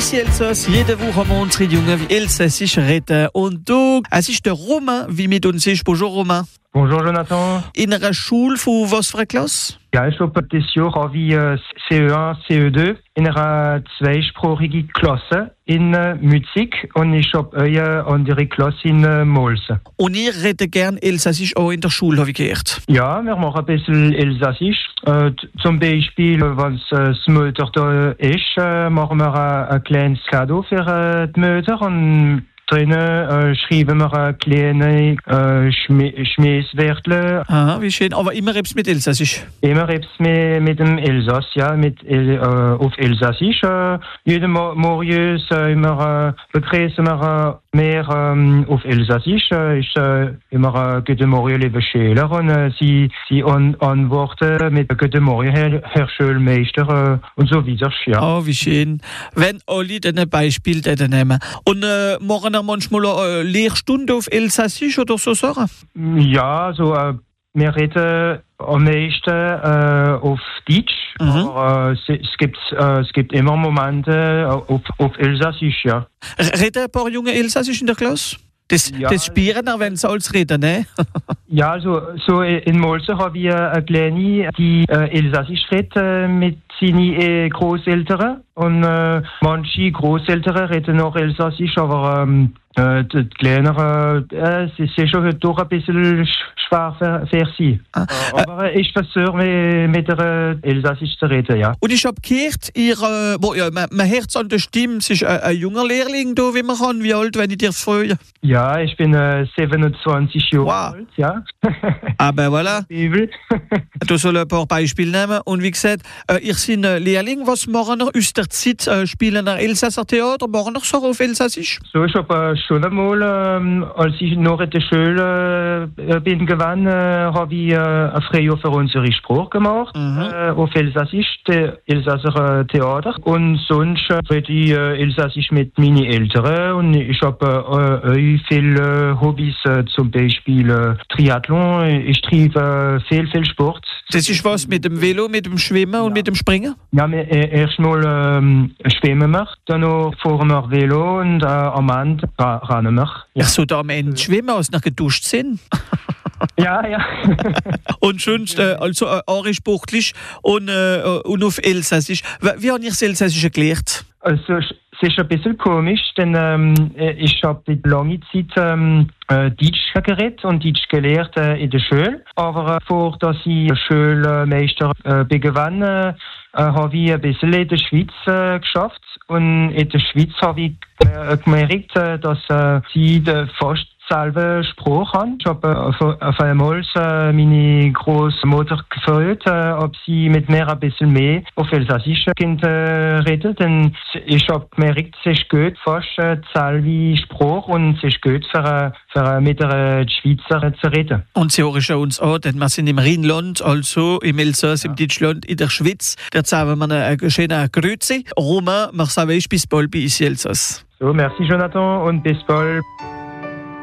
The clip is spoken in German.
Ici Elsass, jede Woche montre Junge wie Elsassisch reden. Und du, es ist der Romain, wie mit uns ist. Bonjour Romain. Bonjour Jonathan. In einer Schule von was für einer Klasse? Ja, ich habe das Jahr wie CE1, CE2 in einer zweisprachigen Klasse in Mützig und ich habe eine andere Klasse in Molse. Und ihr redet gern Elsassisch auch in der Schule, habe ich gehört. Ja, wir machen ein bisschen Elsassisch. Zum Beispiel, wenn das Mutter da ist, machen wir ein kleines Cadeau für die Mutter und drinnen schreiben wir kleine Schmiesswörter. Aha, wie schön. Aber immer etwas mit Elsassisch? Immer etwas mit dem Elsass, ja, auf Elsassisch. Jeden Morgen immer begrüßen wir mehr auf Elsassisch. Ist immer Guten Morgen, liebe Schüler. Und sie antworten mit Guten Morgen, Herr Schulmeister und so weiter. Ja. Oh, wie schön. Wenn alle ein Beispiel nehmen. Und machen wir manchmal eine Lehrstunde auf Elsassisch oder so Sachen? Ja, so wir reden am meisten auf Deutsch, aber es gibt immer Momente auf Elsassisch, ja. Reden ein paar junge Elsassisch in der Klasse? Das spüren auch, wenn sie alles reden, ne? Ja, also so in Molse habe ich eine Kleine, die Elsassisch redet mit seinen Großeltern. Und manche Großeltern reden noch Elsassisch, aber die Kleineren, es ist schon doch ein bisschen schwer für sie. Aber ich versuche mit der Elsassisch zu reden, ja. Und ich habe gehört, man hört es an der Stimme, es ist ein junger Lehrling da, wie man kann. Wie alt, wenn ich dir frage? Ja, ich bin 27 Jahre alt, ja. Aber voilà. Du sollst ein paar Beispiele nehmen. Und wie gesagt, ihr seid Lehrling. Was machen wir aus der Zeit? Spielen wir Elsasser Theater? Machen wir so auf Elsassisch? So, ich habe schon einmal, als ich noch in der Schule bin gewesen, habe ich ein Freijahr für unsere Sprache gemacht. Auf Elsassisch, Elsasser Theater. Und sonst rede ich Elsassisch mit meinen Eltern. Und ich habe viele Hobbys, zum Beispiel Triathlon. Ich treibe viel Sport. Das ist was mit dem Velo, mit dem Schwimmen und mit dem Springen? Ja, erst mal schwimmen wir, dann fahren wir Velo und am Ende rennen wir. Ja. Ach so, da am Ende schwimmen, als wir geduscht sind? Ja. Und sonst, also arisch-buchtlich und auf Elsassisch. Wie habt ihr das Elsassische gelernt? Also, es ist ein bisschen komisch, denn ich habe lange Zeit Deutsch geredet und Deutsch gelernt in der Schule. Aber vor dass ich Schulmeister bin geworden, habe ich ein bisschen in der Schweiz geschafft. Und in der Schweiz habe ich gemerkt, dass sie fast selbe Spruch haben. Ich habe auf einmal meine Großmutter gefragt, ob sie mit mir ein bisschen mehr auf Elsassisch redet. Denn ich habe gemerkt, es ist gut, fast selbe Spruch und es ist gut für mit der Schweizer zu reden. Und sie hören uns an, denn wir sind im Rheinland, also im Elsass, im Deutschland, in der Schweiz. Da sagen wir eine schöne Grüße. Romain, wir sagen bis bald bei uns Elsass. So, merci Jonathan und bis bald.